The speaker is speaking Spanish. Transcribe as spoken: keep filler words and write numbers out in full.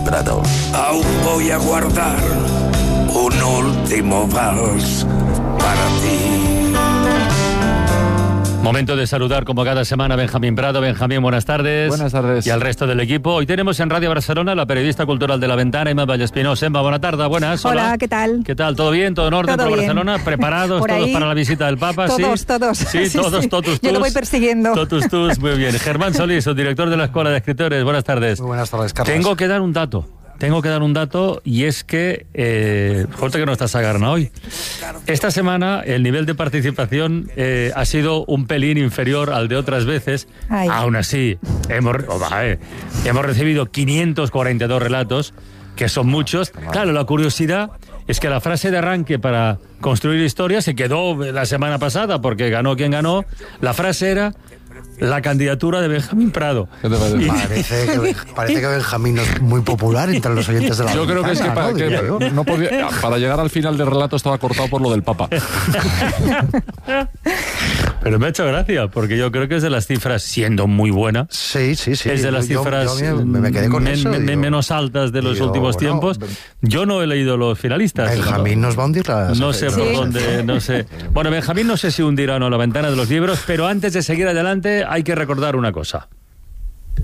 Prado. Aún voy a guardar un último vals para ti. Momento de saludar como cada semana a Benjamín Prado. Benjamín, buenas tardes. Buenas tardes. Y al resto del equipo. Hoy tenemos en Radio Barcelona la periodista cultural de La Ventana, Emma Vallespinosa. Emma, buenas tardes, buenas. Hola, hola, ¿qué tal? ¿Qué tal? ¿Todo bien? ¿Todo en orden todo por bien. Barcelona? ¿Preparados Por todos ahí, para la visita del Papa? Todos, ¿sí? todos. Sí, sí todos, sí. totus, Yo lo voy persiguiendo. Totus, tus, muy bien. Germán Solís, su director de la Escuela de Escritores. Buenas tardes. Muy buenas tardes, Carlos. Tengo que dar un dato. Tengo que dar un dato y es que, eh, falta que no está Sagarna hoy. Esta semana el nivel de participación eh, ha sido un pelín inferior al de otras veces. Ay. Aún así, hemos, oh, va, eh, hemos recibido quinientos cuarenta y dos relatos, que son muchos. Claro, la curiosidad es que la frase de arranque para construir historia se quedó la semana pasada porque ganó quien ganó. La frase era la candidatura de Benjamín Prado. ¿Qué te parece? Y- Parece que, parece que Benjamín es muy popular entre los oyentes de la Yo creo que es que, Ventana, para, ¿no? que Diría yo. no podía, para llegar al final del relato estaba cortado por lo del Papa. Pero me ha hecho gracia, porque yo creo que es de las cifras, siendo muy buena, Sí, sí, sí. es de las Yo- cifras yo me, me quedé con men- eso. men- digo, menos altas de los digo, últimos bueno, tiempos. Yo no he leído los finalistas. Benjamín nos va a hundir las... No sé las- por las- dónde, no sé. Bueno, Benjamín no sé si hundirá o no la ventana de los libros, pero antes de seguir adelante hay que recordar una cosa.